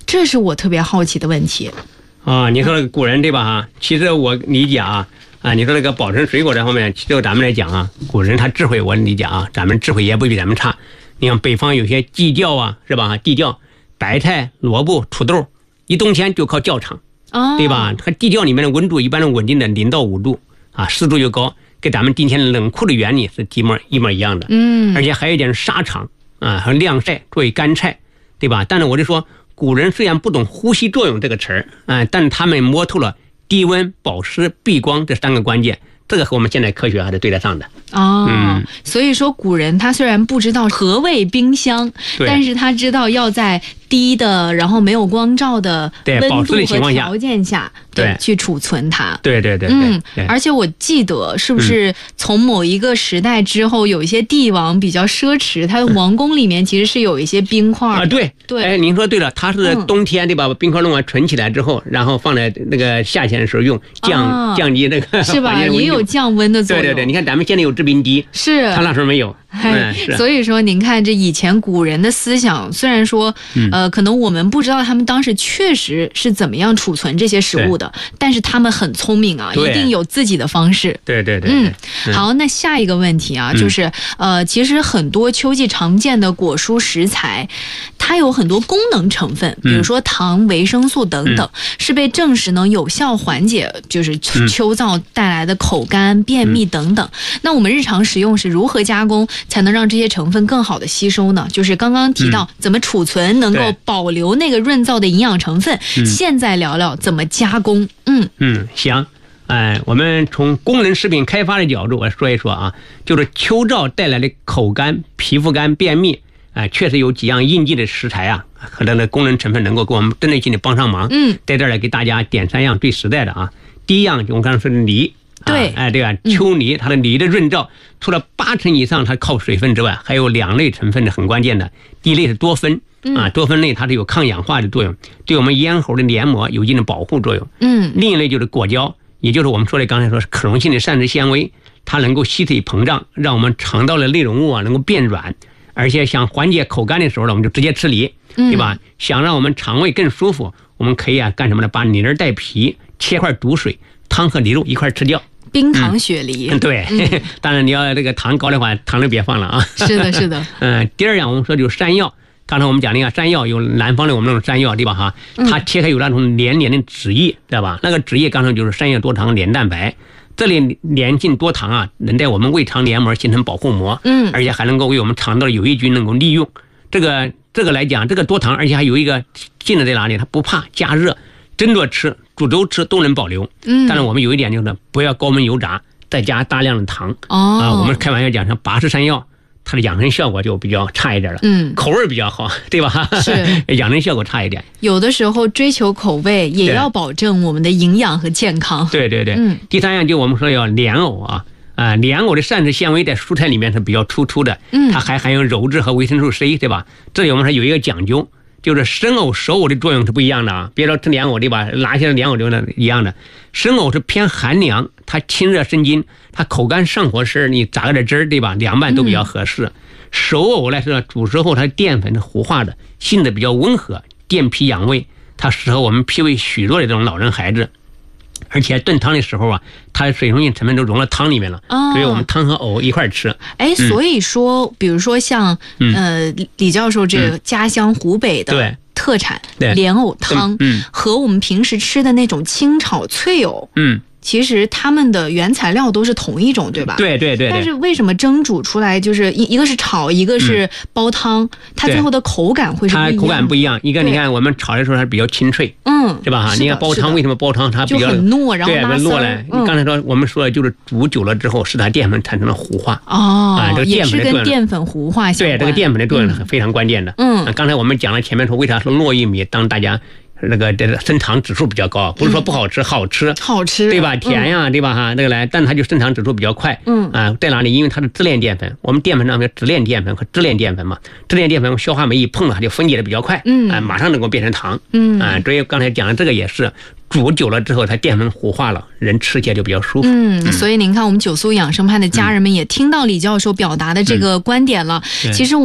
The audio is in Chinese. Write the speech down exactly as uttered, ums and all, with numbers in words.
这是我特别好奇的问题。 啊，你说那个古人对吧？哈，其实我理解啊，啊，你说那个保存水果这方面，其实咱们来讲啊，古人他智慧，我理解啊，咱们智慧也不比咱们差。你看北方有些地窖啊，是吧？地窖，白菜、萝卜、土豆，一冬天就靠窖藏， 哦， 对吧？它地窖里面的温度一般是稳定的零到五度啊，湿度又高，跟咱们今天的冷库的原理是一模一模一样的。 嗯， 而且还有一点是沙场啊，和晾晒作为干菜，对吧？但是我就说，古人虽然不懂呼吸作用这个词儿啊，但是他们摸透了低温、保湿、避光这三个关键，这个和我们现代科学还是对得上的。 哦， 嗯， 所以说古人他虽然不知道何谓冰箱，但是他知道要在低的，然后没有光照的温度和条件下，对，去储存它。 对对对， 嗯，而且我记得是不是从某一个时代之后，有一些帝王比较奢侈，他的王宫里面其实是有一些冰块啊。对对，哎，您说对了，他是冬天对吧？把冰块弄完存起来之后，然后放在那个夏天的时候用，降降低那个是吧？也有降温的作用。 对对对，你看咱们现在有制冰机， 是他那时候没有。 嗯，所以说您看这以前古人的思想，虽然说呃可能我们不知道他们当时确实是怎么样储存这些食物的，但是他们很聪明啊，一定有自己的方式。 对对对， 嗯，好，那下一个问题啊，就是呃其实很多秋季常见的果蔬食材，它有很多功能成分，比如说糖、维生素等等，是被证实能有效缓解就是秋燥带来的口干、便秘等等。那我们日常食用是如何加工才能让这些成分更好的吸收呢？就是刚刚提到怎么储存能够保留那个润燥的营养成分，现在聊聊怎么加工。嗯嗯，行，哎，我们从功能食品开发的角度我说一说啊，就是秋燥带来的口干、皮肤干、便秘，哎，确实有几样应季的食材啊，和它的功能成分能够给我们针对性的帮上忙。 嗯， 在这儿来给大家点三样最实在的啊。第一样就我刚才说的梨。 对， 啊、哎，对吧？秋梨它的梨的润燥，除了八成以上它靠水分之外，还有两类成分是很关键的。第一类是多酚啊，多酚类它是有抗氧化的作用，对我们咽喉的黏膜有一定的保护作用。 嗯， 另一类就是果胶，也就是我们说的刚才说是可溶性的膳食纤维，它能够吸水膨胀，让我们肠道的内容物啊能够变软，而且想缓解口干的时候呢，我们就直接吃梨，对吧？嗯、想让我们肠胃更舒服，我们可以啊干什么呢？把梨仁带皮，切块煮水，汤和梨肉一块吃掉。 冰糖雪梨， 嗯、对、嗯，当然你要这个糖高的话，糖就别放了啊。 是的，是的。 嗯，第二样我们说就是山药，刚才我们讲那个山药有南方的我们那种山药，对吧？哈，它切开有那种黏黏的脂液，知道吧？那个脂液刚才就是山药多糖黏蛋白，这类黏性多糖啊，能在我们胃肠黏膜形成保护膜， 嗯， 而且还能够为我们肠道的有益菌能够利用。这个这个来讲，这个多糖，而且还有一个劲的在哪里？它不怕加热。蒸着吃、煮粥吃都能保留，嗯，但是我们有一点就是不要高温油炸，再加大量的糖， 哦， 啊，我们开玩笑讲像拔氏山药，它的养生效果就比较差一点了， 嗯， 口味比较好，对吧？ 是养生效果差一点。 有的时候追求口味也要保证我们的营养和健康。 对对对， 嗯， 第三样就我们说要莲藕啊。啊，莲藕的膳食纤维在蔬菜里面是比较突出的， 嗯， 它还含有鞣质和维生素 C， 对吧？这里我们说有一个讲究。就是生藕熟藕的作用是不一样的啊，别说吃莲藕对吧？拿些莲藕就是一样的。生藕是偏寒凉，它清热生津，它口干上火时你榨个点汁儿对吧？凉拌都比较合适。嗯、熟藕来说，煮熟后它淀粉是糊化的，性质比较温和，健脾养胃，它适合我们脾胃虚弱的这种老人孩子。而且炖汤的时候啊，它的水溶性成分都融到汤里面了，哦、所以我们汤和藕一块吃。 哎，所以说，嗯、比如说像、嗯、呃李教授这个家乡湖北的特产、嗯、莲藕汤， 嗯， 和我们平时吃的那种清炒脆藕， 嗯。 其实它们的原材料都是同一种，对吧？ 对对 对, 对。 但是为什么蒸煮出来就是一一个是炒，一个是煲汤，嗯、它最后的口感会是不一样的？ 它口感不一样。一个你看我们炒的时候它比较清脆， 嗯， 是吧？哈，你看煲汤为什么煲汤它比较就很糯，然后拉丝糯嘞？ 嗯、 刚才说我们说的就是煮久了之后，使它淀粉产生了糊化。 哦， 啊，这个淀粉的作用也是跟淀粉糊化相关。 对，这个淀粉的作用是非常关键的。 嗯， 啊、刚才我们讲了前面说为啥说糯玉米当大家。那个这个升糖指数比较高，不是说不好吃，嗯、好吃， 好吃， 对吧？甜呀，嗯、对吧？哈，那个来，但它就升糖指数比较快。 嗯啊，在哪里？因为它是支链淀粉，我们淀粉上面有支链淀粉和支链淀粉嘛，支链淀粉消化酶一碰了，它就分解的比较快， 嗯啊，马上能够变成糖。 嗯啊，所以刚才讲的这个也是。煮久了之后，它淀粉糊化了，人吃起来就比较舒服。 嗯，嗯所以您看，我们九苏养生派的家人们也听到李教授表达的这个观点了。 嗯、 其实我。